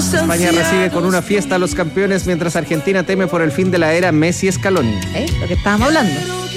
España recibe con una fiesta a los campeones mientras Argentina teme por el fin de la era Messi-Scaloni. Lo que estábamos hablando.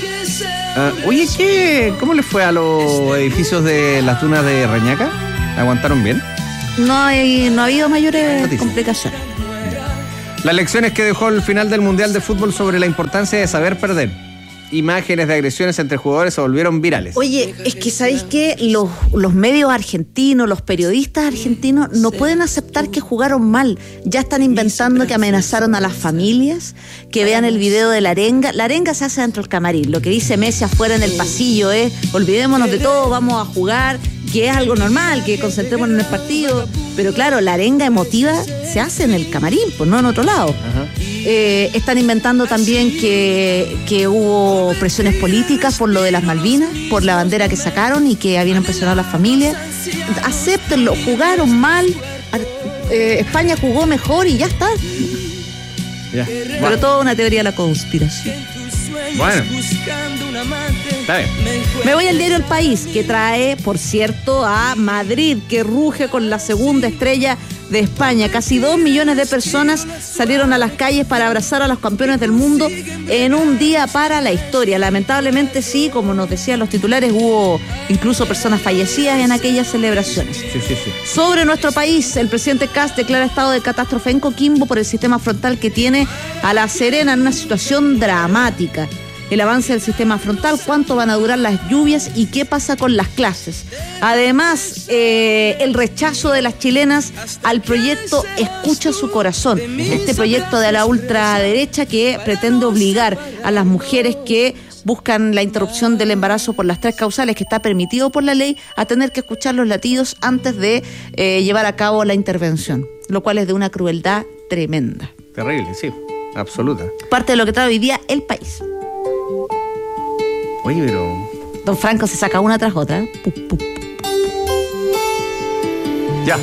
Oye, ¿cómo le fue a los edificios de las dunas de Reñaca? ¿Aguantaron bien? No ha habido mayores complicaciones. Las lecciones que dejó el final del Mundial de Fútbol sobre la importancia de saber perder. Imágenes de agresiones entre jugadores se volvieron virales. Oye, es que ¿sabéis qué? Los medios argentinos, los periodistas argentinos no pueden aceptar que jugaron mal. Ya están inventando que amenazaron a las familias, que vean el video de la arenga. La arenga se hace dentro del camarín. Lo que dice Messi afuera en el pasillo es: olvidémonos de todo, vamos a jugar, que es algo normal, que concentrémonos en el partido. Pero claro, la arenga emotiva se hace en el camarín, pues no en otro lado. Ajá. Están inventando también que hubo presiones políticas por lo de las Malvinas, por la bandera que sacaron y que habían presionado a las familias. Acéptenlo, jugaron mal, España jugó mejor y ya está. Ya. Pero todo una teoría de la conspiración. Bueno, está bien. Me voy al diario El País, que trae, por cierto, a Madrid, que ruge con la segunda estrella de España. Casi 2 millones de personas salieron a las calles para abrazar a los campeones del mundo en un día para la historia. Lamentablemente sí, como nos decían los titulares, hubo incluso personas fallecidas en aquellas celebraciones. Sí. Sobre nuestro país, el presidente Kast declara estado de catástrofe en Coquimbo por el sistema frontal que tiene a La Serena en una situación dramática. El avance del sistema frontal, cuánto van a durar las lluvias y qué pasa con las clases. Además, el rechazo de las chilenas al proyecto Escucha su Corazón. Este proyecto de la ultraderecha que pretende obligar a las mujeres que buscan la interrupción del embarazo por las 3 causales que está permitido por la ley a tener que escuchar los latidos antes de llevar a cabo la intervención, lo cual es de una crueldad tremenda. Terrible, sí, absoluta. Parte de lo que trae hoy día El País. Oye, pero... Don Franco se saca una tras otra. Ya.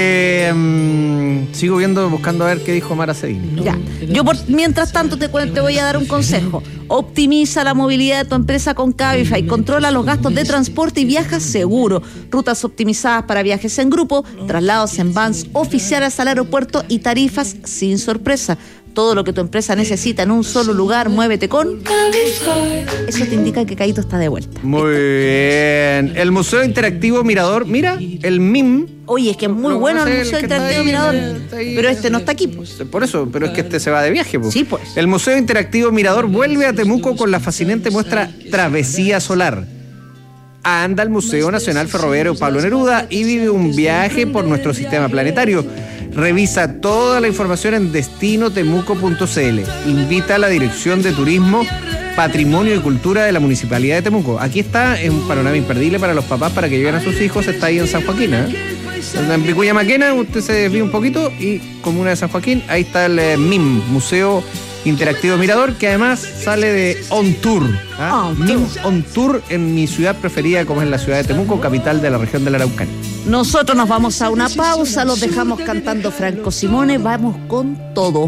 Sigo buscando a ver qué dijo Mara Cedini. Ya. Yo mientras tanto te voy a dar un consejo. Optimiza la movilidad de tu empresa con Cabify. Controla los gastos de transporte y viaja seguro. Rutas optimizadas para viajes en grupo, traslados en vans oficiales al aeropuerto y tarifas sin sorpresa. Todo lo que tu empresa necesita en un solo lugar, muévete con Cabify. Eso te indica que Caito está de vuelta. Muy bien. El Museo Interactivo Mirador, mira, el MIM. Oye, es que es muy bueno el Museo Interactivo Mirador, pero este no está aquí. Por eso, pero es que este se va de viaje. Sí, pues. El Museo Interactivo Mirador vuelve a Temuco con la fascinante muestra Travesía Solar. Anda al Museo Nacional Ferroviario Pablo Neruda y vive un viaje por nuestro sistema planetario. Revisa toda la información en destinotemuco.cl. Invita a la Dirección de Turismo, Patrimonio y Cultura de la Municipalidad de Temuco. Aquí está, es un panorama imperdible para los papás para que lleven a sus hijos. Está ahí en San Joaquín, en Vicuña Maquena, usted se desvía un poquito y comuna de San Joaquín, ahí está el MIM, Museo Interactivo Mirador, que además sale de On Tour. MIM On Tour en mi ciudad preferida, como es la ciudad de Temuco, capital de la región de la Araucanía. Nosotros nos vamos a una pausa, los dejamos cantando Franco Simone, vamos con todo.